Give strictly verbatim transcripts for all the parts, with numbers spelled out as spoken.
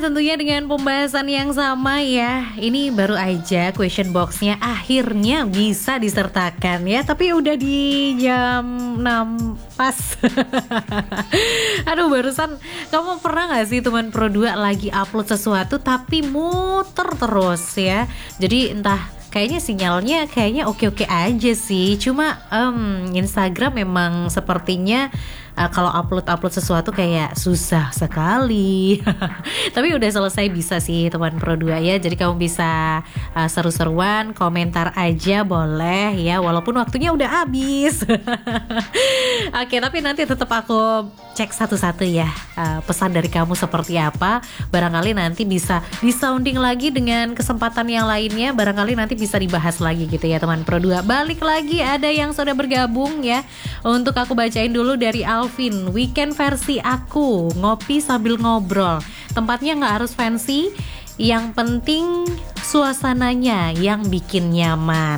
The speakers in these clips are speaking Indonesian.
tentunya dengan pembahasan yang sama ya. Ini baru aja question box-nya akhirnya bisa disertakan ya. Tapi udah di jam enam pas. Aduh, barusan kamu pernah gak sih teman Pro dua lagi upload sesuatu tapi muter terus ya. Jadi entah, kayaknya sinyalnya kayaknya oke-oke aja sih. Cuma um, Instagram memang sepertinya Uh, kalau upload-upload sesuatu kayak susah sekali. Tapi udah selesai bisa sih teman Pro dua ya. Jadi kamu bisa uh, seru-seruan, komentar aja boleh ya, walaupun waktunya udah habis. Oke, tapi nanti tetap aku cek satu-satu ya, uh, pesan dari kamu seperti apa. Barangkali nanti bisa disounding lagi dengan kesempatan yang lainnya. Barangkali nanti bisa dibahas lagi gitu ya teman Pro dua. Balik lagi ada yang sudah bergabung ya. Untuk aku bacain dulu dari Alvin, weekend versi aku, ngopi sambil ngobrol. Tempatnya gak harus fancy, yang penting suasananya yang bikin nyaman.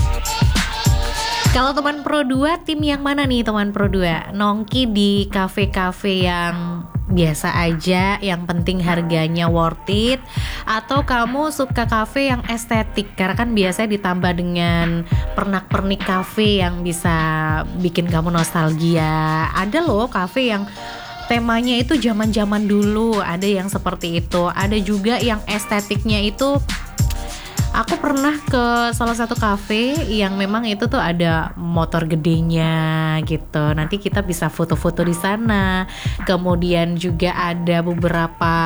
Kalau teman Pro dua, tim yang mana nih teman Pro dua? Nongki di kafe-kafe yang biasa aja, yang penting harganya worth it, atau kamu suka kafe yang estetik? Karena kan biasanya ditambah dengan pernak-pernik kafe yang bisa bikin kamu nostalgia. Ada loh kafe yang temanya itu zaman-zaman dulu, ada yang seperti itu. Ada juga yang estetiknya itu, aku pernah ke salah satu kafe yang memang itu tuh ada motor gedenya gitu. Nanti kita bisa foto-foto di sana. Kemudian juga ada beberapa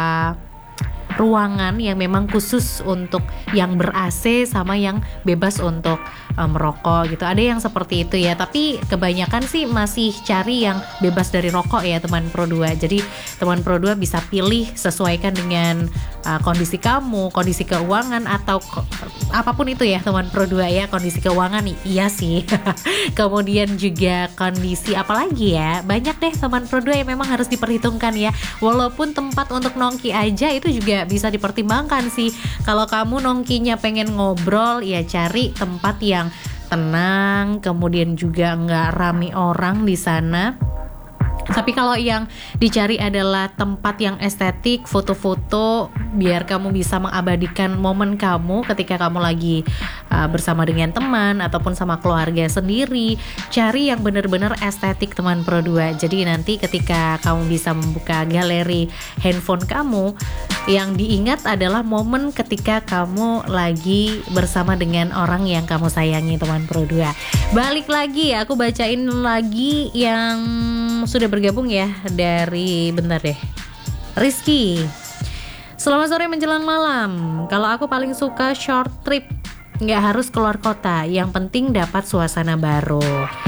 ruangan yang memang khusus untuk yang ber-A C sama yang bebas untuk um, merokok gitu. Ada yang seperti itu ya, tapi kebanyakan sih masih cari yang bebas dari rokok ya teman Pro dua. Jadi teman Pro dua bisa pilih sesuaikan dengan uh, kondisi kamu, kondisi keuangan atau ko- apapun itu ya teman Pro dua ya. Kondisi keuangan iya sih. Kemudian juga kondisi apalagi ya, banyak deh teman Pro dua yang memang harus diperhitungkan ya. Walaupun tempat untuk nongki aja itu juga bisa dipertimbangkan sih. Kalau kamu nongkinya pengen ngobrol, ya cari tempat yang tenang, kemudian juga nggak rame orang di sana. Tapi kalau yang dicari adalah tempat yang estetik, foto-foto, biar kamu bisa mengabadikan momen kamu ketika kamu lagi uh, bersama dengan teman ataupun sama keluarga sendiri. Cari yang benar-benar estetik teman Pro dua. Jadi nanti ketika kamu bisa membuka galeri handphone kamu, yang diingat adalah momen ketika kamu lagi bersama dengan orang yang kamu sayangi teman Pro dua. Balik lagi ya, aku bacain lagi yang sudah bergabung ya dari, bentar deh, Rizky. Selamat sore menjelang malam. Kalau aku paling suka short trip, nggak harus keluar kota, yang penting dapat suasana baru.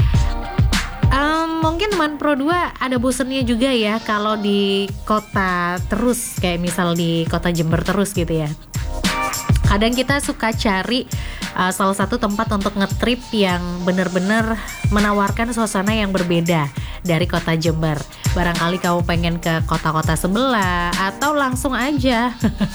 Um, mungkin teman Pro dua ada bosennya juga ya kalau di kota terus, kayak misal di kota Jember terus gitu ya. Kadang kita suka cari uh, salah satu tempat untuk ngetrip yang benar-benar menawarkan suasana yang berbeda dari kota Jember. Barangkali kamu pengen ke kota-kota sebelah, atau langsung aja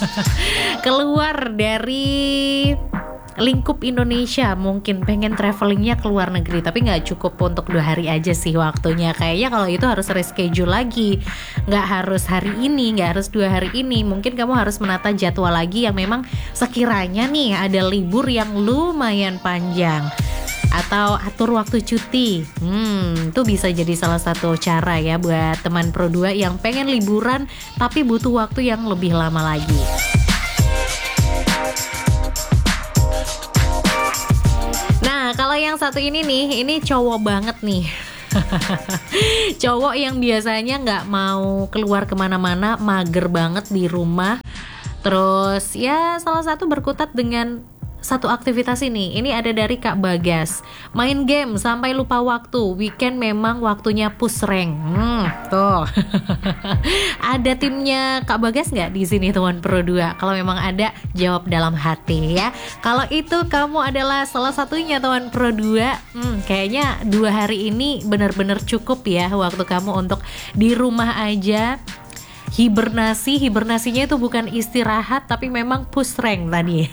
keluar dari lingkup Indonesia, mungkin pengen travelingnya ke luar negeri, tapi nggak cukup untuk dua hari aja sih waktunya. Kayaknya kalau itu harus reschedule lagi, nggak harus hari ini, nggak harus dua hari ini. Mungkin kamu harus menata jadwal lagi yang memang sekiranya nih ada libur yang lumayan panjang, atau atur waktu cuti. Hmm, itu bisa jadi salah satu cara ya buat teman Pro dua yang pengen liburan tapi butuh waktu yang lebih lama lagi. Nah, kalau yang satu ini nih, ini cowok banget nih. Cowok yang biasanya nggak mau keluar kemana-mana, mager banget di rumah. Terus ya salah satu berkutat dengan satu aktivitas ini. Ini ada dari Kak Bagas. Main game sampai lupa waktu. Weekend memang waktunya push rank. Hmm, tuh. Ada timnya Kak Bagas nggak di sini teman Pro dua? Kalau memang ada, jawab dalam hati ya. Kalau itu kamu adalah salah satunya teman Pro dua, hmm, kayaknya dua hari ini benar-benar cukup ya waktu kamu untuk di rumah aja. Hibernasi, hibernasinya itu bukan istirahat tapi memang push rank tadi.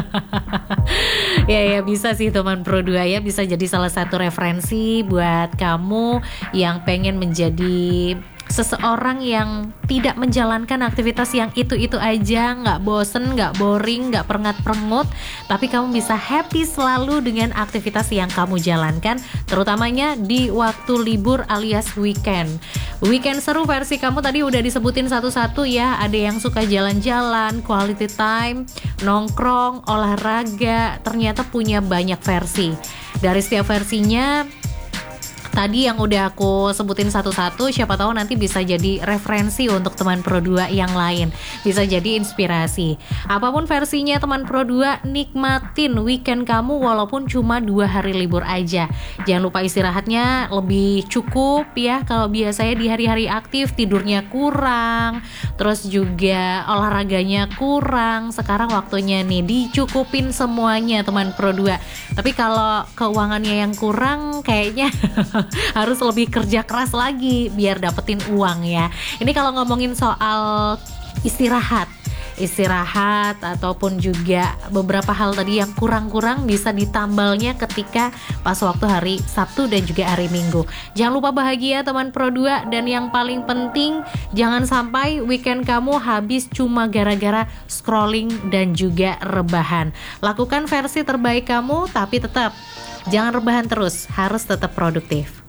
Ya ya bisa sih teman Pro dua ya, bisa jadi salah satu referensi buat kamu yang pengen menjadi seseorang yang tidak menjalankan aktivitas yang itu-itu aja, nggak bosen, nggak boring, nggak perengat-perengut, tapi kamu bisa happy selalu dengan aktivitas yang kamu jalankan, terutamanya di waktu libur alias weekend. Weekend seru versi kamu tadi udah disebutin satu-satu ya. Ada yang suka jalan-jalan, quality time, nongkrong, olahraga, ternyata punya banyak versi. Dari setiap versinya tadi yang udah aku sebutin satu-satu, siapa tahu nanti bisa jadi referensi untuk teman Pro dua yang lain, bisa jadi inspirasi. Apapun versinya teman Pro dua, nikmatin weekend kamu walaupun cuma dua hari libur aja. Jangan lupa istirahatnya lebih cukup ya. Kalau biasanya di hari-hari aktif tidurnya kurang, terus juga olahraganya kurang, sekarang waktunya nih dicukupin semuanya teman Pro dua. Tapi kalau keuangannya yang kurang kayaknya harus lebih kerja keras lagi biar dapetin uang ya. Ini kalau ngomongin soal istirahat istirahat ataupun juga beberapa hal tadi yang kurang-kurang bisa ditambalnya ketika pas waktu hari Sabtu dan juga hari Minggu. Jangan lupa bahagia teman Pro dua, dan yang paling penting jangan sampai weekend kamu habis cuma gara-gara scrolling dan juga rebahan. Lakukan versi terbaik kamu, tapi tetap jangan rebahan terus, harus tetap produktif.